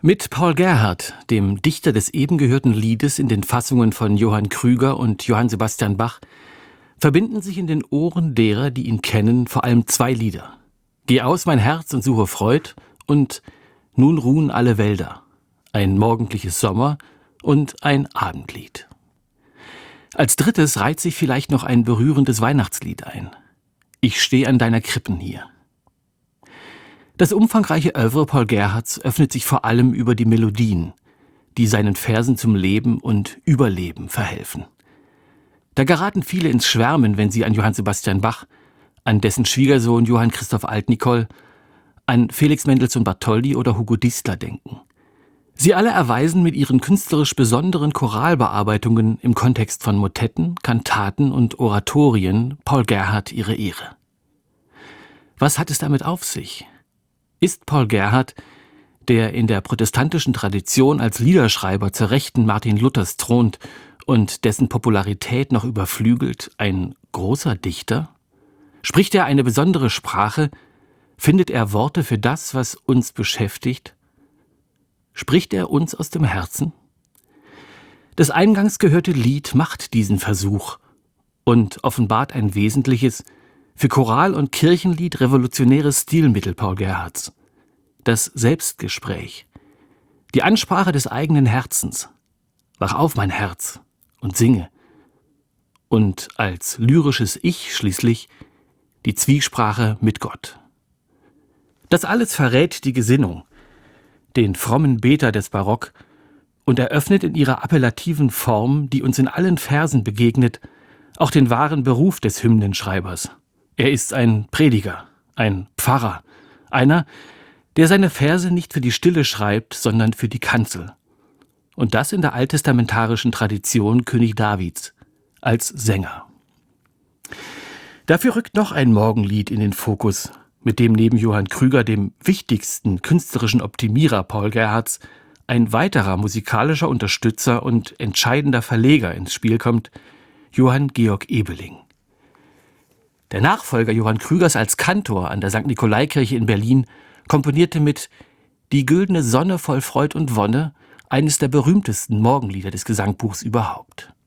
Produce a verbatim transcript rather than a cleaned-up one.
Mit Paul Gerhardt, dem Dichter des eben gehörten Liedes in den Fassungen von Johann Krüger und Johann Sebastian Bach, verbinden sich in den Ohren derer, die ihn kennen, vor allem zwei Lieder. Geh aus, mein Herz, und suche Freud und Nun ruhen alle Wälder, ein morgendliches Sommer und ein Abendlied. Als drittes reiht sich vielleicht noch ein berührendes Weihnachtslied ein. Ich steh an deiner Krippen hier. Das umfangreiche Œuvre Paul Gerhardts öffnet sich vor allem über die Melodien, die seinen Versen zum Leben und Überleben verhelfen. Da geraten viele ins Schwärmen, wenn sie an Johann Sebastian Bach, an dessen Schwiegersohn Johann Christoph Altnicol, an Felix Mendelssohn Bartholdy oder Hugo Distler denken. Sie alle erweisen mit ihren künstlerisch besonderen Choralbearbeitungen im Kontext von Motetten, Kantaten und Oratorien Paul Gerhardt ihre Ehre. Was hat es damit auf sich? Ist Paul Gerhardt, der in der protestantischen Tradition als Liederschreiber zur Rechten Martin Luthers thront und dessen Popularität noch überflügelt, ein großer Dichter? Spricht er eine besondere Sprache? Findet er Worte für das, was uns beschäftigt? Spricht er uns aus dem Herzen? Das eingangs gehörte Lied macht diesen Versuch und offenbart ein wesentliches, für Choral- und Kirchenlied revolutionäres Stilmittel Paul Gerhardts: das Selbstgespräch, die Ansprache des eigenen Herzens. Wach auf, mein Herz, und singe. Und als lyrisches Ich schließlich die Zwiesprache mit Gott. Das alles verrät die Gesinnung, den frommen Beter des Barock, und eröffnet in ihrer appellativen Form, die uns in allen Versen begegnet, auch den wahren Beruf des Hymnenschreibers. Er ist ein Prediger, ein Pfarrer, einer, der seine Verse nicht für die Stille schreibt, sondern für die Kanzel. Und das in der alttestamentarischen Tradition König Davids, als Sänger. Dafür rückt noch ein Morgenlied in den Fokus, mit dem neben Johann Krüger, dem wichtigsten künstlerischen Optimierer Paul Gerhardts, ein weiterer musikalischer Unterstützer und entscheidender Verleger ins Spiel kommt: Johann Georg Ebeling. Der Nachfolger Johann Krügers als Kantor an der Sankt Nikolaikirche in Berlin komponierte mit Die güldene Sonne voll Freud und Wonne eines der berühmtesten Morgenlieder des Gesangbuchs überhaupt.